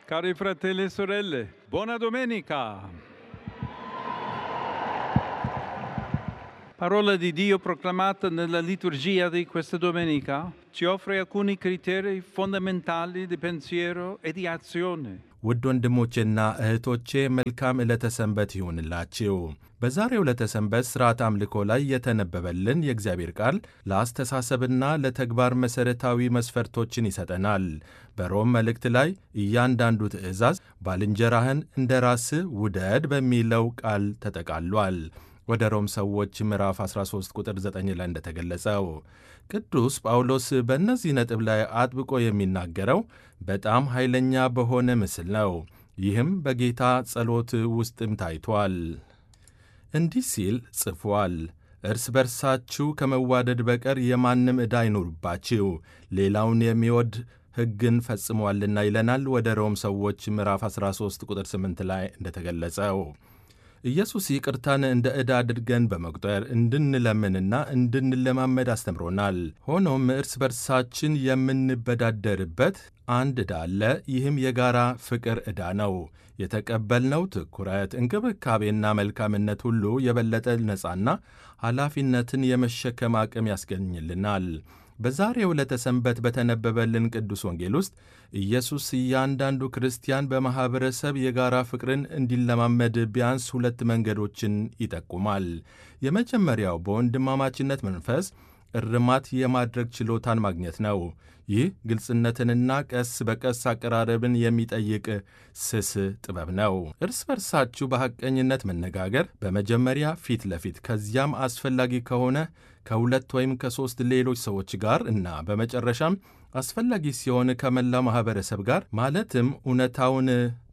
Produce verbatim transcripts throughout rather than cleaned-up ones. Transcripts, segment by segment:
Cari fratelli e sorelle, buona domenica! Parola di Dio proclamata nella liturgia di questa domenica ci offre alcuni criteri fondamentali di pensiero e di azione. ውድ ወንድሞቼና እህቶቼ መልካም ዕለተ ሰንበት ይሁንላችሁ። በዛሬው ዕለተ ሰንበት ሥርዓት አምልኮ ላይ የተነበበልን የእግዚአብሔር ቃል ለአስተሳሰብና ለተግባር መሠረታዊ መስፈርቶችን ይሰጠናል። በሮም መልእክት ላይ እያንዳንዱ ትእዛዝ ባልንጀራህን እንደ ራስህ ውደድ በሚለው ቃል ተጠቃሏል። ወደ ሮም ሰዎች ምዕራፍ አስራ ሦስት ቁጥር ዘጠኝ ላይ እንደተገለጸው ቅዱስ ጳውሎስ በእነዚህ ነጥብ ላይ አጥብቆ የሚናገረው በጣም ኃይለኛ በሆነ ምስል ነው። ይህም በጌታ ጸሎት ውስጥም ታይቷል። እንዲህ ሲል ጽፏል። እርስ በርሳችሁ ከመዋደድ በቀር የማንም ዕዳ አይኑርባችሁ፣ ሌላውን የሚወድ ሕግን ፈጽሟልና ይለናል። ወደ ሮም ሰዎች ምዕራፍ አስራ ሦስት ቁጥር ስምንት ላይ እንደተገለጸው ኢየሱስ ይቅርታን እንደ ዕዳ አድርገን በመቁጠር እንድንለምንና እንድንለማመድ አስተምሮናል። ሆኖም እርስ በርሳችን የምንበዳደርበት አንድ ዕዳ አለ። ይህም የጋራ ፍቅር ዕዳ ነው። የተቀበልነው ትኩረት፣ እንክብካቤና መልካምነት ሁሉ የበለጠ ነጻና ኃላፊነትን የመሸከም አቅም ያስገኝልናል። በዛሬው ዕለተ ሰንበት በተነበበልን ቅዱስ ወንጌል ውስጥ ኢየሱስ እያንዳንዱ ክርስቲያን በማኅበረሰብ የጋራ ፍቅርን እንዲለማመድ ቢያንስ ሁለት መንገዶችን ይጠቁማል። የመጀመሪያው በወንድማማችነት መንፈስ እርማት የማድረግ ችሎታን ማግኘት ነው። ይህ ግልጽነትንና ቀስ በቀስ አቀራረብን የሚጠይቅ ስስ ጥበብ ነው። እርስ በርሳችሁ በሐቀኝነት መነጋገር፣ በመጀመሪያ ፊት ለፊት ከዚያም አስፈላጊ ከሆነ ከሁለት ወይም ከሦስት ሌሎች ሰዎች ጋር እና በመጨረሻም አስፈላጊ ሲሆን ከመላው ማኅበረሰብ ጋር ማለትም እውነታውን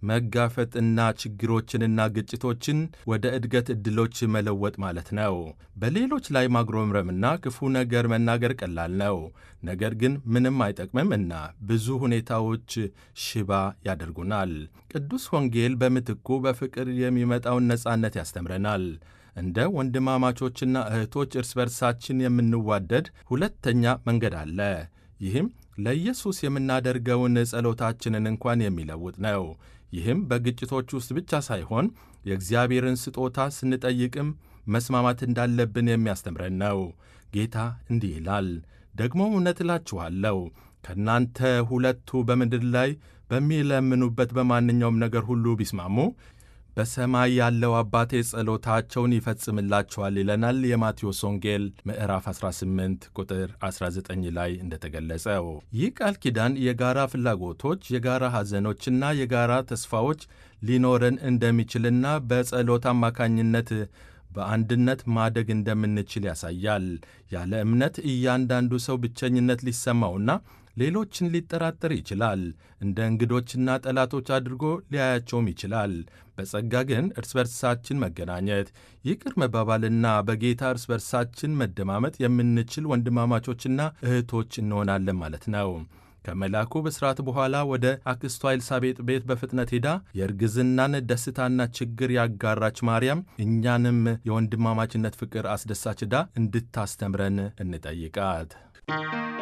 መጋፈጥና ችግሮችንና ግጭቶችን ወደ ዕድገት ዕድሎች መለወጥ ማለት ነው። በሌሎች ላይ ማጉረምረምና ክፉ ነገር መናገር ቀላል ነው፣ ነገር ግን ምንም አይጠቅምም እና ብዙ ሁኔታዎች ሽባ ያደርጉናል። ቅዱስ ወንጌል በምትኩ በፍቅር የሚመጣውን ነጻነት ያስተምረናል። እንደ ወንድማማቾችና እህቶች እርስ በርሳችን የምንዋደድ ሁለተኛ መንገድ አለ። ይህም ለኢየሱስ የምናደርገውን ጸሎታችንን እንኳን የሚለውጥ ነው። ይህም በግጭቶች ውስጥ ብቻ ሳይሆን የእግዚአብሔርን ስጦታ ስንጠይቅም መስማማት እንዳለብን የሚያስተምረን ነው። ጌታ እንዲህ ይላል፣ ደግሞ እውነት እላችኋለሁ ከእናንተ ሁለቱ በምድር ላይ በሚለምኑበት በማንኛውም ነገር ሁሉ ቢስማሙ በሰማይ ያለው አባቴ ጸሎታቸውን ይፈጽምላቸዋል ይለናል። የማቴዎስ ወንጌል ምዕራፍ አስራ ስምንት ቁጥር አስራ ዘጠኝ ላይ እንደተገለጸው ይህ ቃል ኪዳን የጋራ ፍላጎቶች፣ የጋራ ሐዘኖችና የጋራ ተስፋዎች ሊኖረን እንደሚችልና በጸሎት አማካኝነት በአንድነት ማደግ እንደምንችል ያሳያል። ያለ እምነት እያንዳንዱ ሰው ብቸኝነት ሊሰማውና ሌሎችን ሊጠራጠር ይችላል። እንደ እንግዶችና ጠላቶች አድርጎ ሊያያቸውም ይችላል። በጸጋ ግን እርስ በርሳችን መገናኘት፣ ይቅር መባባልና በጌታ እርስ በርሳችን መደማመጥ የምንችል ወንድማማቾችና እህቶች እንሆናለን ማለት ነው። ከመልአኩ ብስራት በኋላ ወደ አክስቷ ኤልሳቤጥ ቤት በፍጥነት ሄዳ የእርግዝናን ደስታና ችግር ያጋራች ማርያም እኛንም የወንድማማችነት ፍቅር አስደሳች ዕዳ እንድታስተምረን እንጠይቃት።